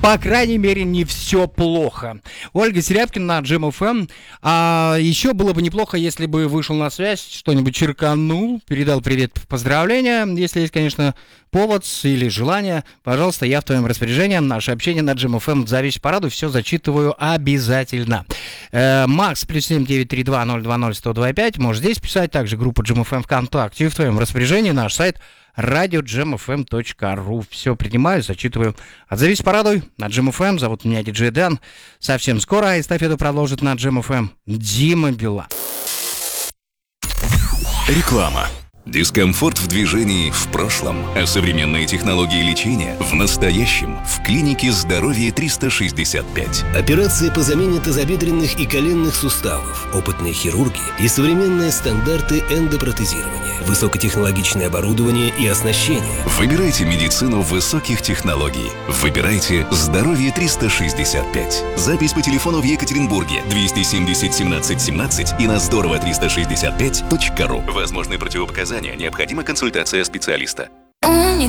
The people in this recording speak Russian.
по крайней мере, не все плохо. Ольга Серябкина на Джем ФМ. А еще было бы неплохо, если бы вышел на связь, что-нибудь черканул, передал привет, поздравления. Если есть, конечно, повод или желание, пожалуйста, я в твоем распоряжении. Наше общение на Джем ФМ зависит по раду, все зачитываю обязательно. Макс, +7 932 020 125. Можешь здесь писать. Также группа Джем ФМ ВКонтакте. В твоем распоряжении наш сайт radio.gmfm.ru. Все принимаю, зачитываю. Отзовись, порадуй на Джем ФМ. Зовут меня диджей Дэн. Совсем скоро эстафету продолжит на Джем ФМ Дима Билан. Реклама. Дискомфорт в движении в прошлом, а современные технологии лечения в настоящем. В клинике «Здоровье 365». Операции по замене тазобедренных и коленных суставов, опытные хирурги и современные стандарты эндопротезирования, высокотехнологичное оборудование и оснащение. Выбирайте медицину высоких технологий. Выбирайте «Здоровье 365». Запись по телефону в Екатеринбурге 270 17 17 и на здорово365.ру. Возможны противопоказания. Необходима консультация специалиста. Он не